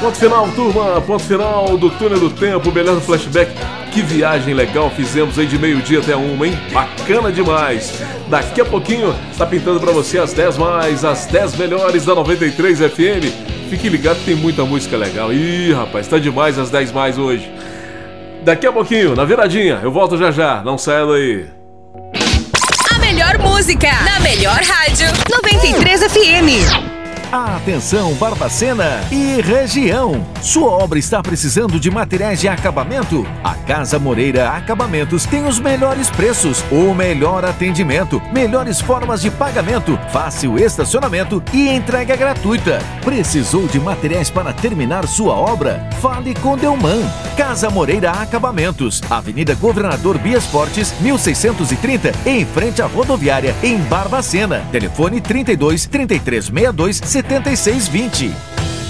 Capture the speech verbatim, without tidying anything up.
Ponto final, turma, ponto final do Túnel do Tempo, melhor do flashback. Que viagem legal fizemos aí de meio-dia até uma, hein? Bacana demais. Daqui a pouquinho tá pintando pra você as dez mais, as dez melhores da noventa e três F M. Fique ligado que tem muita música legal. Ih, rapaz, tá demais as dez mais hoje. Daqui a pouquinho, na viradinha, eu volto já já, não saia daí. A melhor música, na melhor rádio, noventa e três F M. Atenção, Barbacena e região. Sua obra está precisando de materiais de acabamento? A Casa Moreira Acabamentos tem os melhores preços, o melhor atendimento, melhores formas de pagamento, fácil estacionamento e entrega gratuita. Precisou de materiais para terminar sua obra? Fale com Delman. Casa Moreira Acabamentos, Avenida Governador Bias Fortes, mil seiscentos e trinta, em frente à rodoviária, em Barbacena. Telefone trinta e dois, trinta e três, sessenta e dois, setenta e seis, vinte.